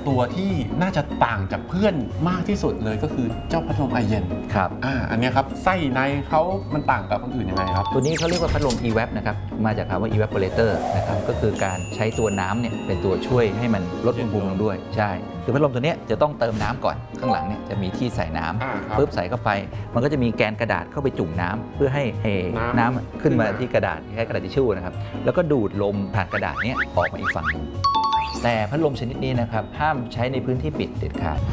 ตัวที่น่าจะต่างจากเพื่อนมากที่สุดเลยก็คือเจ้าพัดลมไอเย็นครับอันนี้ครับไส้ในเขามันต่างกับคนอื่นยังไงครับตัวนี้เขาเรียกว่าพัดลม EVAP นะครับมาจากคำว่า evaporator นะครับก็คือการใช้ตัวน้ำเนี่ยเป็นตัวช่วยให้มันลดอุณหภูมิลงด้วยใช่คือพัดลมตัวนี้จะต้องเติมน้ำก่อนข้างหลังเนี่ยจะมีที่ใส่น้ำปุ๊บใส่เข้าไปมันก็จะมีแกนกระดาษเข้าไปจุ่มน้ำเพื่อให้น้ำขึ้นมาที่กระดาษคล้ายกระดาษทิชชู่นะครับแล้วก็ดูดลมผ่านกระดาษนี้ออกมาอีกฝั่งหนึ่งแต่พัดลมชนิดนี้นะครับห้ามใช้ในพื้นที่ปิดเด็ดขาด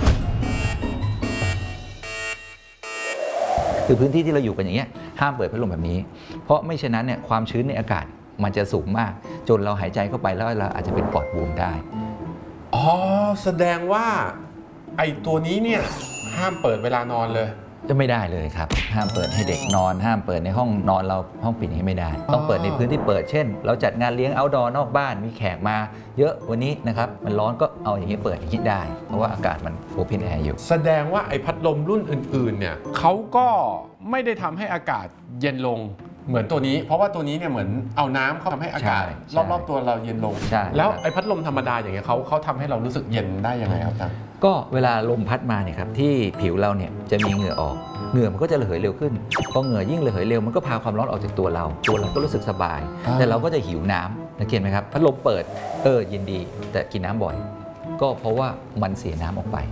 คือพื้นที่ที่เราอยู่กันอย่างเงี้ยห้ามเปิดพัดลมแบบนี้เพราะไม่เช่นนั้นเนี่ยความชื้นในอากาศมันจะสูงมากจนเราหายใจเข้าไปแล้วเราอาจจะเป็นปอดบวมได้แสดงว่าไอ้ตัวนี้เนี่ยห้ามเปิดเวลานอนเลยจะไม่ได้เลยครับห้ามเปิดให้เด็กนอนห้ามเปิดในห้องนอนเราห้องปิดนี้ไม่ได้ต้องเปิดในพื้นที่เปิดเช่นเราจัดงานเลี้ยงเอาท์ดอร์นอกบ้านมีแขกมาเยอะวันนี้นะครับมันร้อนก็เอาอย่างนี้เปิดอย่างนี้ได้เพราะว่าอากาศมันโอเพนแอร์อยู่แสดงว่าไอ้พัดลมรุ่นอื่นๆเนี่ยเขาก็ไม่ได้ทำให้อากาศเย็นลงเหมือนตัวนี้เพราะว่าตัวนี้เนี่ยเหมือนเอาน้ำเข้าทำให้อากาศรอบๆตัวเราเย็นลงแล้วไอ้พัดลมธรรมดาอย่างเงี้ยเขาทำให้เรารู้สึกเย็นได้ยังไงครับอาจารย์ก็เวลาลมพัดมาเนี่ยครับที่ผิวเราเนี่ยจะมีเหงื่อออกเหงื่อมันก็จะระเหยเร็วขึ้นพอเหงื่อยิ่งระเหยเร็วมันก็พาความร้อนออกจากตัวเราก็รู้สึกสบายแต่เราก็จะหิวน้ำสังเกตไหมครับพัดลมเปิดเย็นดีแต่กินน้ำบ่อยก็เพราะว่ามันเสียน้ำออกไป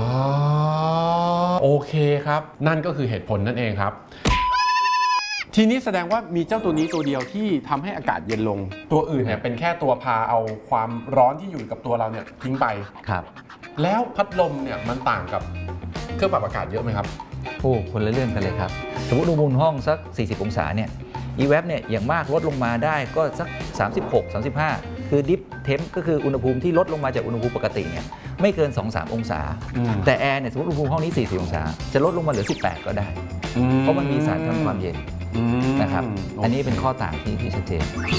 โอเคครับนั่นก็คือเหตุผลนั่นเองครับทีนี้แสดงว่ามีเจ้าตัวนี้ตัวเดียวที่ทำให้อากาศเย็นลงตัวอื่นเนี่ยเป็นแค่ตัวพาเอาความร้อนที่อยู่กับตัวเราเนี่ยทิ้งไปครับแล้วพัดลมเนี่ยมันต่างกับเครื่องปรับอากาศเยอะไหมครับคนละเรื่องกันเลยครับสมมติอุณหภูมิห้องสัก40องศาเนี่ย EVAP เนี่ยอย่างมากลดลงมาได้ก็สัก36-35คือดิฟเทมก็คืออุณหภูมิที่ลดลงมาจากอุณหภูมิปกติเนี่ยไม่เกิน 2-3 องศาแต่แอร์เนี่ยสมมติอุณหภูมิห้องนี้40องศาจะลดลงมาเหลือ18ก็ได้เพราะมันมีสารทำความเย็นนะครับอันนี้เป็นข้อต่างที่ชัดเจน